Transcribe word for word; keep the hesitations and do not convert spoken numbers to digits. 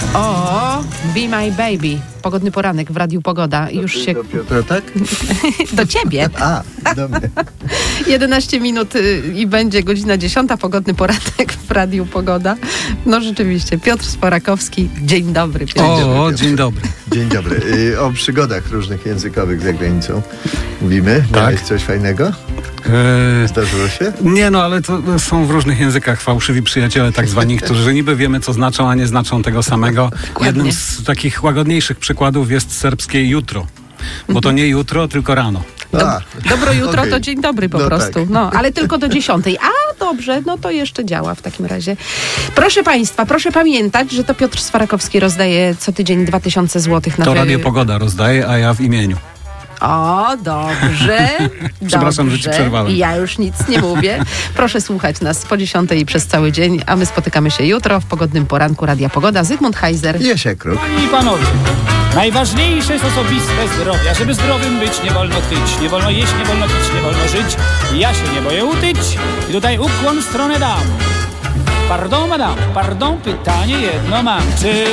O, Be My Baby. Pogodny poranek w Radiu Pogoda. Już się... Do Piotra, tak? Do ciebie. A, do mnie. jedenaście minut i będzie godzina dziesiąta. Pogodny poranek w Radiu Pogoda. No rzeczywiście. Piotr Sporakowski. Dzień dobry, Piotr. O, dzień dobry. Dzień dobry. Y, o przygodach różnych językowych za granicą mówimy. Tak. Miałeś coś fajnego? E, Zdarzyło się? nie no, ale to są w różnych językach fałszywi przyjaciele tak zwani, którzy niby wiemy co znaczą, a nie znaczą tego samego. Jednym z takich łagodniejszych przykładów jest serbskie jutro. Bo to nie jutro, tylko rano. A, Dobro jutro okej. to dzień dobry po No prostu. tak. No, ale tylko do dziesiątej. A, dobrze, no to jeszcze działa w takim razie. Proszę Państwa, proszę pamiętać, że to Piotr Swarakowski rozdaje co tydzień dwa tysiące złotych na To wy- Radio Pogoda rozdaje, a ja w imieniu. O, dobrze. Przepraszam, że ci dobrze. przerwałem. Ja już nic nie mówię. Proszę słuchać nas po dziesiątej przez cały dzień, a my spotykamy się jutro w pogodnym poranku Radia Pogoda. Zygmunt Heiser. Jesia Kruk. Panie i panowie, najważniejsze jest osobiste zdrowie. A żeby zdrowym być, nie wolno tyć, nie wolno jeść, nie wolno pić, nie wolno żyć. Ja się nie boję utyć i tutaj ukłon w stronę dam. Pardon, madame, pardon, pytanie jedno mam. Czy